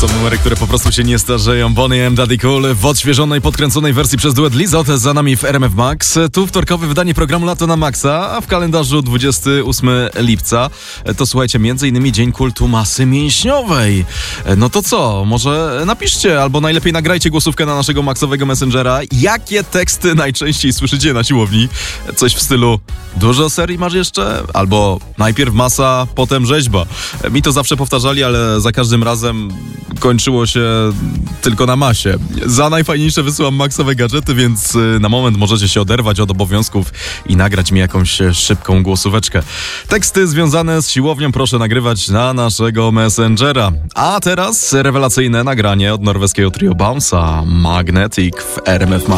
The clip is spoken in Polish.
Są numery, które po prostu się nie starzeją. Bonnie M. Daddy Cool w odświeżonej, podkręconej wersji przez duet Lizot za nami w RMF Max. Tu wtorkowe wydanie programu Lato na Maxa, a w kalendarzu 28 lipca. To słuchajcie, m.in. Dzień Kultu Masy Mięśniowej. No to co? Może napiszcie, albo najlepiej nagrajcie głosówkę na naszego Maxowego Messengera. Jakie teksty najczęściej słyszycie na siłowni? Coś w stylu: dużo serii masz jeszcze? Albo najpierw masa, potem rzeźba. Mi to zawsze powtarzali, ale za każdym razem kończyło się tylko na masie. Za najfajniejsze wysyłam Maxowe gadżety, więc na moment możecie się oderwać od obowiązków i nagrać mi jakąś szybką głosóweczkę. Teksty związane z siłownią proszę nagrywać na naszego Messengera. A teraz rewelacyjne nagranie od norweskiego trio Bounce'a, Magnetic w RMF Max.